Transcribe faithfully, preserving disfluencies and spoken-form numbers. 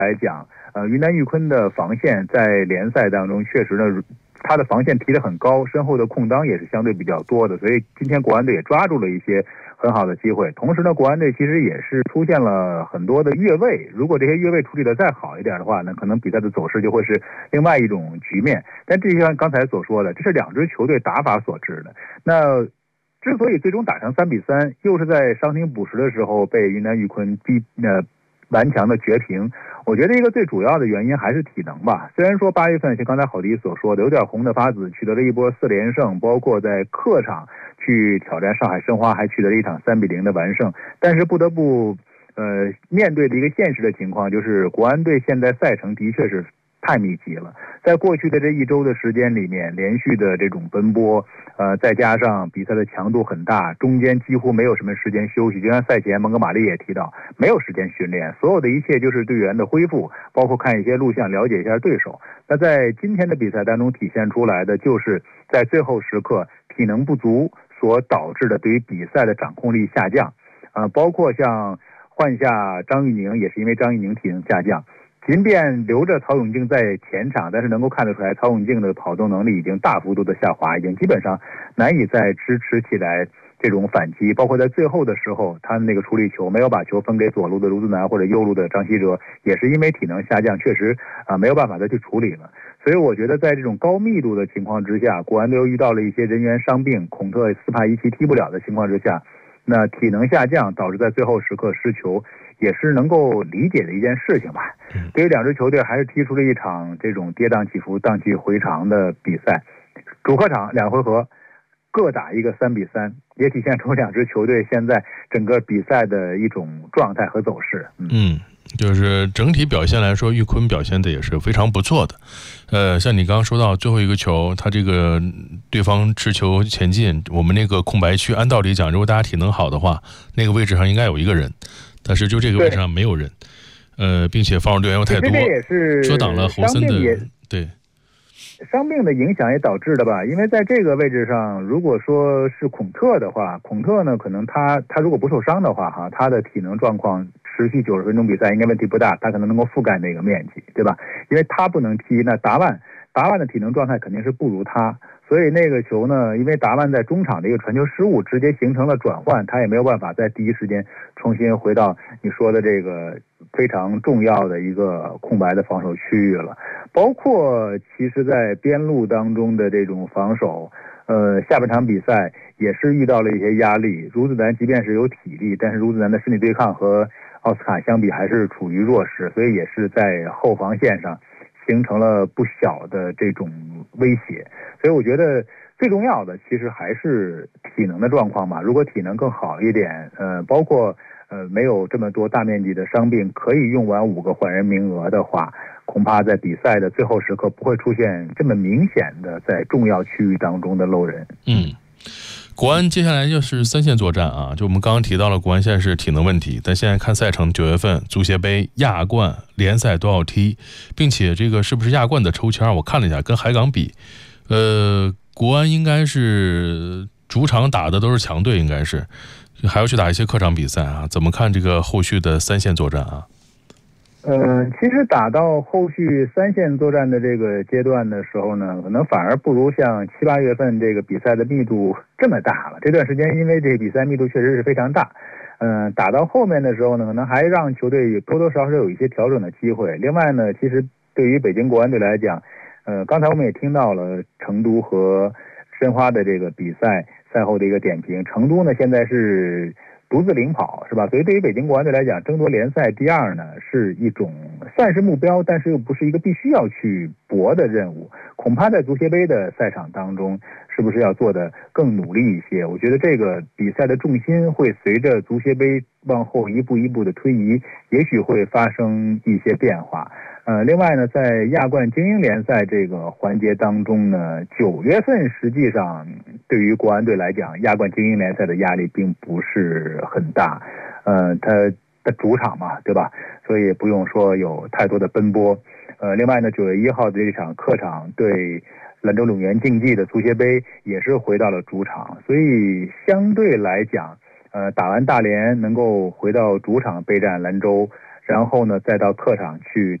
来讲，呃，云南玉坤的防线在联赛当中确实呢，他的防线提得很高，身后的空当也是相对比较多的，所以今天国安队也抓住了一些很好的机会。同时呢，国安队其实也是出现了很多的越位，如果这些越位处理的再好一点的话呢，可能比赛的走势就会是另外一种局面。但这就像刚才所说的，这是两支球队打法所致的。那之所以最终打成三比三，又是在伤停补时的时候被云南玉坤逼呃顽强的绝平。我觉得一个最主要的原因还是体能吧。虽然说八月份像刚才郝迪所说的，有点红的发紫取得了一波四连胜，包括在客场去挑战上海申花，还取得了一场三比零的完胜。但是不得不呃面对的一个现实的情况，就是国安队现在赛程的确是太密集了，在过去的这一周的时间里面，连续的这种奔波，呃，再加上比赛的强度很大，中间几乎没有什么时间休息。就像赛前蒙哥马利也提到，没有时间训练，所有的一切就是队员的恢复，包括看一些录像，了解一下对手。那在今天的比赛当中体现出来的，就是在最后时刻体能不足所导致的对于比赛的掌控力下降，呃，包括像换下张玉宁，也是因为张玉宁体能下降。即便留着曹永静在前场，但是能够看得出来，曹永静的跑动能力已经大幅度的下滑，已经基本上难以再支持起来这种反击。包括在最后的时候，他那个处理球没有把球分给左路的卢子南或者右路的张稀哲，也是因为体能下降，确实啊、呃、没有办法再去处理了。所以我觉得在这种高密度的情况之下，国安队又遇到了一些人员伤病，孔特斯帕伊奇踢不了的情况之下，那体能下降导致在最后时刻失球，也是能够理解的一件事情吧。对于两支球队还是踢出了一场这种跌宕起伏、荡气回肠的比赛。主客场两回合各打一个三比三，也体现出两支球队现在整个比赛的一种状态和走势。 嗯。嗯就是整体表现来说，玉坤表现的也是非常不错的。呃，像你刚刚说到最后一个球，他这个对方持球前进，我们那个空白区，按道理讲，如果大家体能好的话，那个位置上应该有一个人，但是就这个位置上没有人。呃，并且防守队员又太多，遮挡了侯森的对。 伤病的影响也导致的吧，因为在这个位置上，如果说是孔特的话，孔特呢，可能他他如果不受伤的话，哈，他的体能状况持续九十分钟比赛应该问题不大，他可能能够覆盖那个面积，对吧？因为他不能踢，那达万达万的体能状态肯定是不如他，所以那个球呢，因为达万在中场的一个传球失误，直接形成了转换，他也没有办法在第一时间重新回到你说的这个非常重要的一个空白的防守区域了。包括其实在边路当中的这种防守，呃，下半场比赛也是遇到了一些压力。卢子南即便是有体力，但是卢子南的身体对抗和奥斯卡相比还是处于弱势，所以也是在后防线上形成了不小的这种威胁。所以我觉得最重要的其实还是体能的状况嘛。如果体能更好一点，呃，包括呃没有这么多大面积的伤病，可以用完五个换人名额的话，恐怕在比赛的最后时刻不会出现这么明显的在重要区域当中的漏人。 嗯，国安接下来就是三线作战啊，就我们刚刚提到了国安现在是体能问题，但现在看赛程，九月份足协杯、亚冠、联赛都要踢，并且这个是不是亚冠的抽签，我看了一下，跟海港比，呃，国安应该是主场打的都是强队，应该是还要去打一些客场比赛啊，怎么看这个后续的三线作战啊？ 呃，其实打到后续三线作战的这个阶段的时候呢，可能反而不如像七八月份这个比赛的密度这么大了。这段时间因为这个比赛密度确实是非常大，嗯、呃，打到后面的时候呢，可能还让球队多多少少有一些调整的机会。另外呢，其实对于北京国安队来讲，呃，刚才我们也听到了成都和申花的这个比赛赛后的一个点评。成都呢现在是独自领跑，是吧？所以对于北京国安队来讲，争夺联赛第二呢是一种算是目标，但是又不是一个必须要去搏的任务。恐怕在足协杯的赛场当中，是不是要做得更努力一些？我觉得这个比赛的重心会随着足协杯往后一步一步的推移，也许会发生一些变化。呃，另外呢，在亚冠精英联赛这个环节当中呢，九月份实际上对于国安队来讲，亚冠精英联赛的压力并不是很大，呃，它的主场嘛，对吧？所以不用说有太多的奔波。呃，另外呢，九月一号的这场客场对兰州永源竞技的足协杯也是回到了主场，所以相对来讲，呃，打完大连能够回到主场备战兰州， 然后呢再到客场去